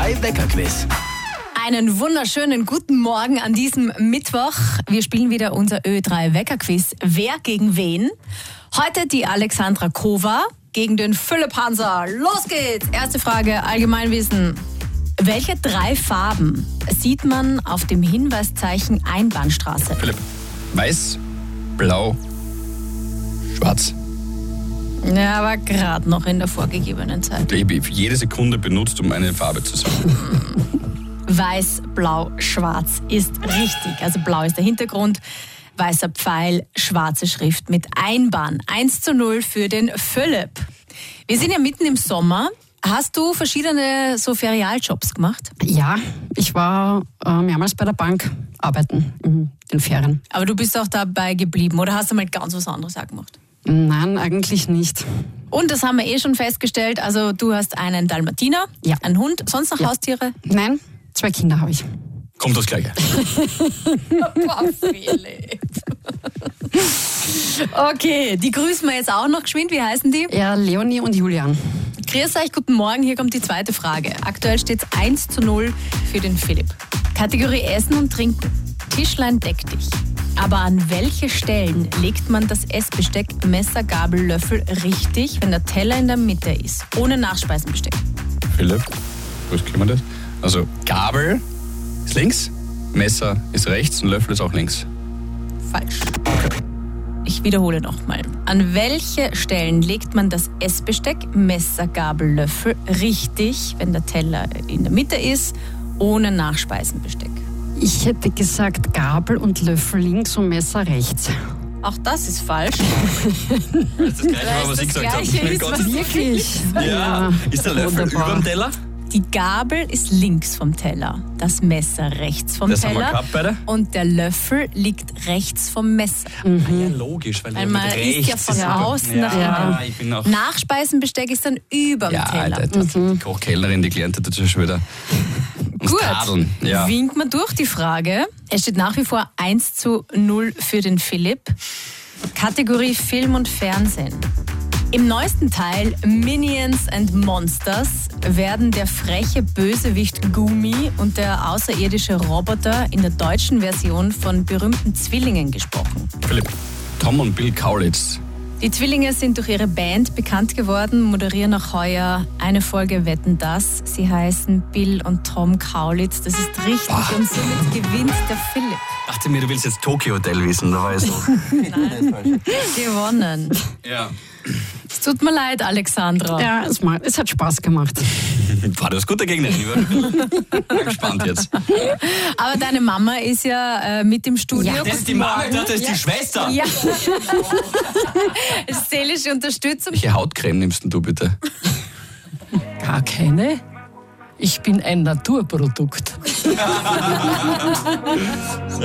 Ö3 Weckerquiz. Einen wunderschönen guten Morgen an diesem Mittwoch. Wir spielen wieder unser Ö3 Weckerquiz. Wer gegen wen? Heute die Alexandra Kova gegen den Philipp Hanser. Los geht's! Erste Frage, Allgemeinwissen. Welche 3 Farben sieht man auf dem Hinweiszeichen Einbahnstraße? Philipp. Weiß, blau, schwarz. Ja, aber gerade noch in der vorgegebenen Zeit. Ich habe jede Sekunde benutzt, um eine Farbe zu sagen. Weiß, blau, schwarz ist richtig. Also blau ist der Hintergrund, weißer Pfeil, schwarze Schrift mit Einbahn. 1:0 für den Philipp. Wir sind ja mitten im Sommer. Hast du verschiedene so Ferialjobs gemacht? Ja, ich war mehrmals bei der Bank arbeiten in den Ferien. Aber du bist auch dabei geblieben oder hast du mal ganz was anderes auch gemacht? Nein, eigentlich nicht. Und das haben wir schon festgestellt. Also du hast einen Dalmatiner, Ja. einen Hund, sonst noch Haustiere? Nein, 2 Kinder habe ich. Kommt das Gleiche. Boah, Philipp. Okay, die grüßen wir jetzt auch noch geschwind. Wie heißen die? Ja, Leonie und Julian. Grüß euch, guten Morgen. Hier kommt die zweite Frage. Aktuell steht es 1:0 für den Philipp. Kategorie Essen und Trinken. Tischlein deck dich. Aber an welche Stellen legt man das Essbesteck, Messer, Gabel, Löffel richtig, wenn der Teller in der Mitte ist, ohne Nachspeisenbesteck? Philipp, was kann man das? Also Gabel ist links, Messer ist rechts und Löffel ist auch links. Falsch. Ich wiederhole nochmal. An welche Stellen legt man das Essbesteck, Messer, Gabel, Löffel richtig, wenn der Teller in der Mitte ist, ohne Nachspeisenbesteck? Ich hätte gesagt Gabel und Löffel links und Messer rechts. Auch das ist falsch. Das ist das Gleiche, was ich gesagt Gleiche habe. ist, was Wirklich? Ja, ist der Löffel Wunderbar. über dem Teller? Die Gabel ist links vom Teller, das Messer rechts vom Das haben wir Teller gehabt beide. und der Löffel liegt rechts vom Messer. Ja, logisch, weil Weil man isst ja von außen nach Ja, innen. ich bin auch... Nachspeisenbesteck ist dann überm Ja, Teller. die Kochkellnerin, die gelernt hat dazu schon wieder. Und Gut, Tadeln, ja. winkt man durch die Frage. Es steht nach wie vor 1:0 für den Philipp. Kategorie Film und Fernsehen. Im neuesten Teil Minions and Monsters werden der freche Bösewicht Gumi und der außerirdische Roboter in der deutschen Version von berühmten Zwillingen gesprochen. Philipp, Tom und Bill Kaulitz. Die Zwillinge sind durch ihre Band bekannt geworden, moderieren auch heuer eine Folge Wetten, dass. Sie heißen Bill und Tom Kaulitz. Das ist richtig und somit gewinnt der Philipp. Dachte mir, du willst jetzt Tokyo Hotel wissen, da war ich so. Gewonnen. Ja. Es tut mir leid, Alexandra. Ja, es hat Spaß gemacht. War das gut dagegen? Ich war gespannt jetzt. Aber deine Mama ist ja mit im Studio. Ja, Das ist die Mama, ich dachte, das ist die Schwester. Ja. Seelische Unterstützung. Welche Hautcreme nimmst denn du bitte? Gar keine. Ich bin ein Naturprodukt.